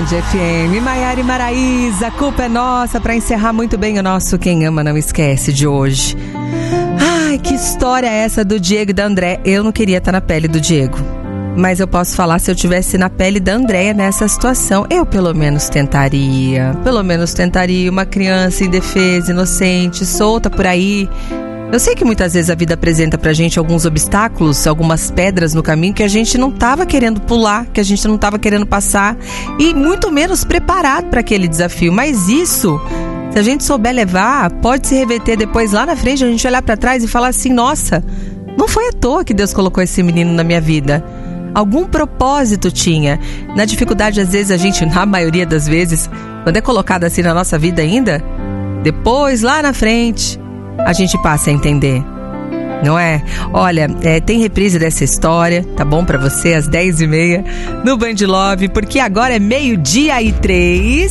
Band FM, Maiara e Maraísa, a culpa é nossa, para encerrar muito bem o nosso Quem Ama Não Esquece de hoje. Ai, que história é essa do Diego e da André? Eu não queria estar na pele do Diego, mas eu posso falar, se eu estivesse na pele da Andréia nessa situação, eu pelo menos tentaria, uma criança indefesa, inocente, solta por aí. Eu sei que muitas vezes a vida apresenta pra gente alguns obstáculos, algumas pedras no caminho que a gente não tava querendo pular, que a gente não tava querendo passar e muito menos preparado para aquele desafio. Mas isso, se a gente souber levar, pode se reverter depois lá na frente, a gente olhar pra trás e falar assim, nossa, não foi à toa que Deus colocou esse menino na minha vida. Algum propósito tinha. Na dificuldade, às vezes, a gente, na maioria das vezes, quando é colocado assim na nossa vida ainda, depois, lá na frente, a gente passa a entender, não é? Olha, tem reprise dessa história, tá bom pra você, às 10h30 no Band Love, porque agora é 12:03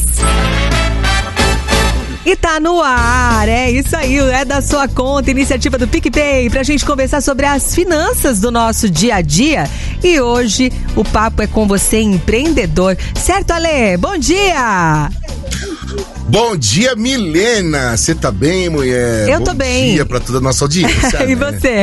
e tá no ar, é isso aí, é da sua conta, iniciativa do PicPay, pra gente conversar sobre as finanças do nosso dia a dia. E hoje o papo é com você, empreendedor, certo, Ale? Bom dia! Bom dia, Milena! Você tá bem, mulher? Eu tô bem. Bom dia pra toda a nossa audiência. E você?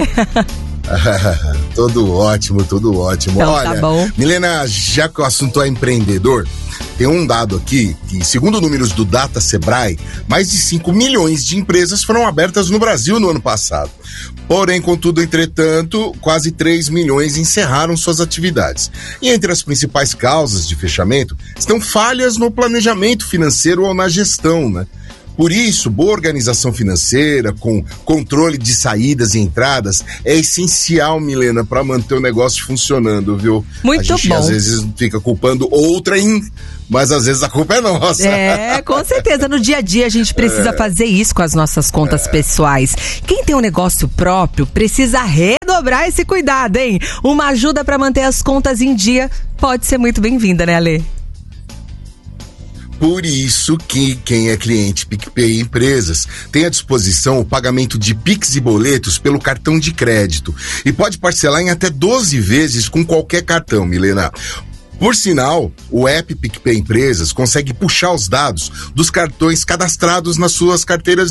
Tudo ótimo. Então, olha, tá bom. Milena, já que o assunto é empreendedor, tem um dado aqui que, segundo números do Data Sebrae, mais de 5 milhões de empresas foram abertas no Brasil no ano passado. Porém, contudo, entretanto, quase 3 milhões encerraram suas atividades. E entre as principais causas de fechamento estão falhas no planejamento financeiro ou na gestão, né? Por isso, boa organização financeira, com controle de saídas e entradas, é essencial, Milena, para manter o negócio funcionando, viu? Muito a gente, bom. Às vezes fica culpando outrem, mas às vezes a culpa é nossa. Com certeza. No dia a dia a gente precisa fazer isso com as nossas contas pessoais. Quem tem um negócio próprio precisa redobrar esse cuidado, hein? Uma ajuda para manter as contas em dia pode ser muito bem-vinda, né, Ale? Por isso que quem é cliente PicPay Empresas tem à disposição o pagamento de Pix e boletos pelo cartão de crédito e pode parcelar em até 12 vezes com qualquer cartão, Milena. Por sinal, o app PicPay Empresas consegue puxar os dados dos cartões cadastrados na sua carteira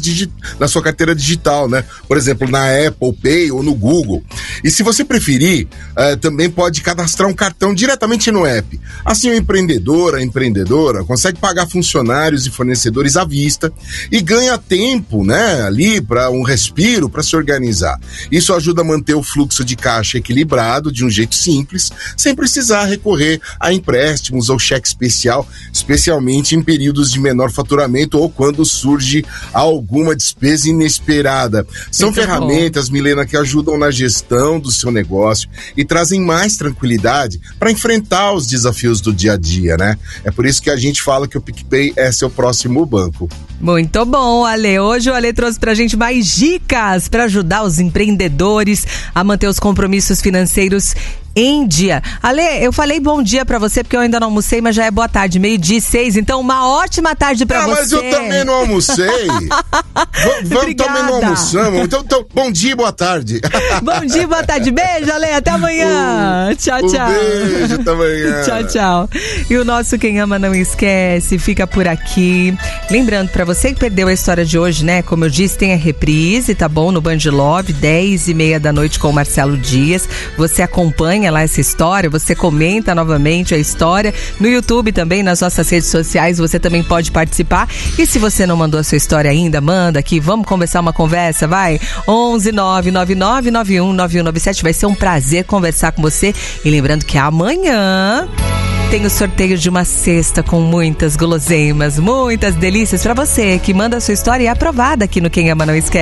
digital, né? Por exemplo, na Apple Pay ou no Google. E se você preferir, também pode cadastrar um cartão diretamente no app. Assim, o empreendedor, a empreendedora, consegue pagar funcionários e fornecedores à vista e ganha tempo, né? Ali para um respiro, para se organizar. Isso ajuda a manter o fluxo de caixa equilibrado de um jeito simples, sem precisar recorrer a empréstimos ou cheque especial, especialmente em períodos de menor faturamento ou quando surge alguma despesa inesperada. São muito ferramentas, bom, Milena, que ajudam na gestão do seu negócio e trazem mais tranquilidade para enfrentar os desafios do dia a dia, né? É por isso que a gente fala que o PicPay é seu próximo banco. Muito bom, Ale. Hoje o Ale trouxe pra gente mais dicas para ajudar os empreendedores a manter os compromissos financeiros em dia. Ale, eu falei bom dia pra você porque eu ainda não almocei, mas já é boa tarde, 12:06, então uma ótima tarde pra você. Mas eu também não almocei. Vamos, também não almoçamos. Então, bom dia e boa tarde. Bom dia e boa tarde. Beijo, Ale, até amanhã. Tchau. Beijo, até amanhã. Tchau. E o nosso Quem Ama Não Esquece fica por aqui. Lembrando pra você que perdeu a história de hoje, né? Como eu disse, tem a reprise, tá bom? No Band Love, 10h30 da noite com o Marcelo Dias. Você acompanha lá essa história, você comenta novamente a história no YouTube também, nas nossas redes sociais, você também pode participar. E se você não mandou a sua história ainda, manda aqui, vamos conversar uma conversa, vai? 11 999 91 9197, vai ser um prazer conversar com você. E lembrando que amanhã tem o sorteio de uma cesta com muitas guloseimas, muitas delícias pra você que manda a sua história e é aprovada aqui no Quem Ama Não Esquece.